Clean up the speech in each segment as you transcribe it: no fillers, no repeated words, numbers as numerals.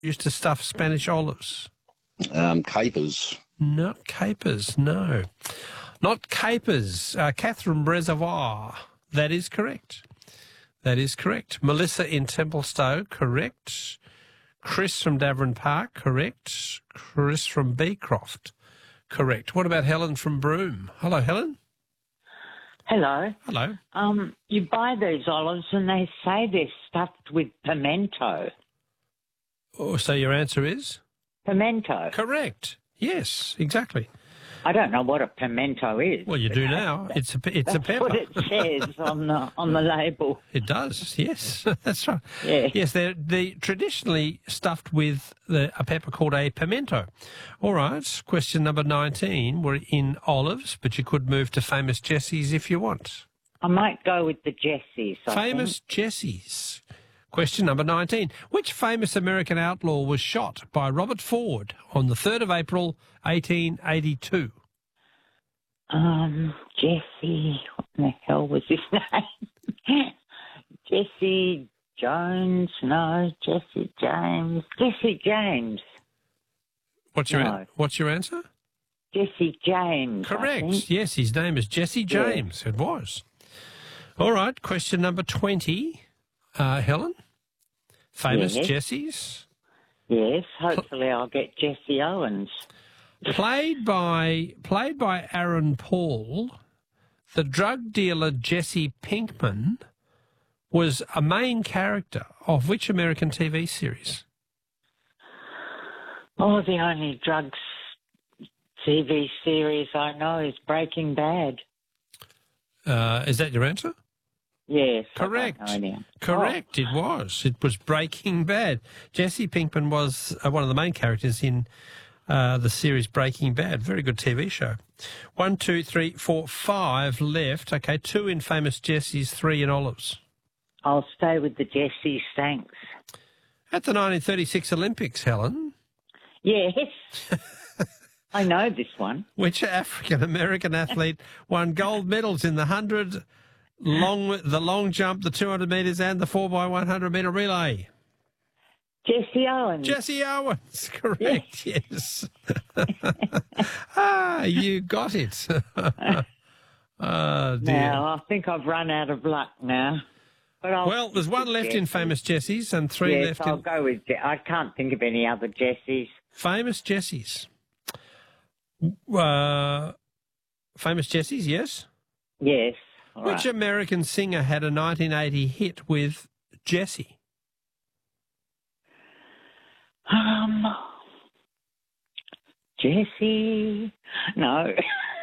used to stuff Spanish olives? Capers. Not capers, no. Not capers. Catherine Reservoir. That is correct. That is correct. Melissa in Templestowe, correct. Chris from Davern Park, correct. Chris from Beecroft, correct. What about Helen from Broome? Hello, Helen. Hello. Hello. You buy these olives and they say they're stuffed with pimento. Oh, so your answer is? Pimento. Correct. Yes, exactly. I don't know what a pimento is. Well, you do now. It's a pepper. That's what it says on the label. It does, yes. That's right. Yeah. Yes, they're traditionally stuffed with a pepper called a pimento. All right, question number 19. We're in olives, but you could move to Famous Jessie's if you want. I might go with the Jessies. Famous Jessie's. Question number 19. Which famous American outlaw was shot by Robert Ford on the 3rd of April, 1882? Jesse, what the hell was his name? Jesse Jones, no, Jesse James. Jesse James. What's your answer? Jesse James. Correct. Yes, his name is Jesse James. Yeah. It was. All right, question number 20. Helen? Famous Jessies? Yes, hopefully I'll get Jesse Owens. Played by Aaron Paul, the drug dealer Jesse Pinkman was a main character of which American TV series? Oh, the only drugs TV series I know is Breaking Bad. Is that your answer? Yes. Correct. Correct. Oh. It was. It was Breaking Bad. Jesse Pinkman was one of the main characters in the series Breaking Bad. Very good TV show. 1, 2, 3, 4, 5 left. Okay, 2 in Famous Jessie's, 3 in olives. I'll stay with the Jessies, thanks. At the 1936 Olympics, Helen. Yes. I know this one. Which African-American athlete won gold medals in the 100, the long jump, the 200 metres and the 4x100 metre relay? Jesse Owens. Jesse Owens, correct, yes. You got it. Oh, dear. Now, I think I've run out of luck now. But there's 1 left in Famous Jessie's and 3 left in... I'll go with... I can't think of any other Jessies. Famous Jessie's. Famous Jessie's, yes? Yes. Which American singer had a 1980 hit with Jessie? Jessie. No.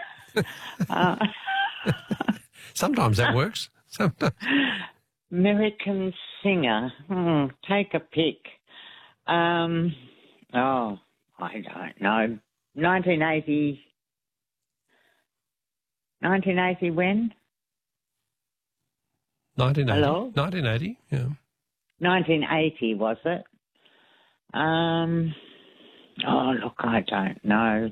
Sometimes that works. Sometimes. American singer. Take a pick. I don't know. 1980. 1980 when? 1980. Hello? 1980, yeah. 1980, was it? Look, I don't know.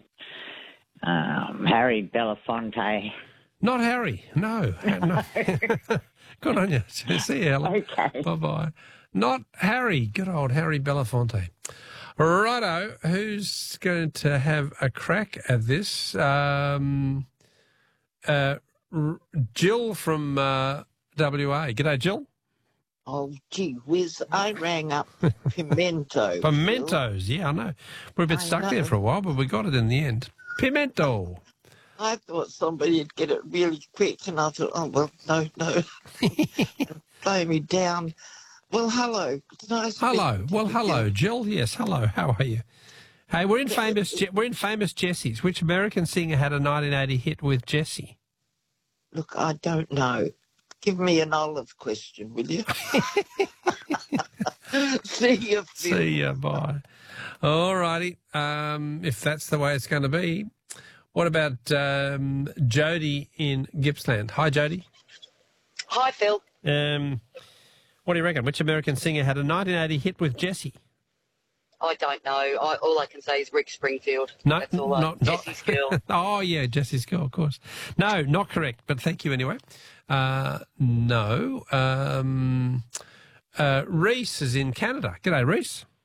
Harry Belafonte. Not Harry, no. No. Good on you. See you, Helen. Okay. Bye-bye. Not Harry. Good old Harry Belafonte. Righto, who's going to have a crack at this? Jill from WA. G'day, Jill. Oh, gee whiz, I rang up pimento. Pimentos, yeah, I know. We're a bit stuck there for a while, but we got it in the end. Pimento. I thought somebody'd get it really quick, and I thought, oh, well, no. Blow me down. Well, hello. Hello, Jill. Yes, hello. How are you? Hey, we're in Famous Jessie's. Which American singer had a 1980 hit with Jessie? Look, I don't know. Give me an olive question, will you? See you, Phil. See you, bye. All righty. If that's the way it's going to be, what about Jody in Gippsland? Hi, Jody. Hi, Phil. What do you reckon? Which American singer had a 1980 hit with Jessie? I don't know. All I can say is Rick Springfield. No, that's all. Jessie's Girl. Oh, yeah, Jessie's Girl, of course. No, not correct, but thank you anyway. No. Reese is in Canada. G'day, Reese.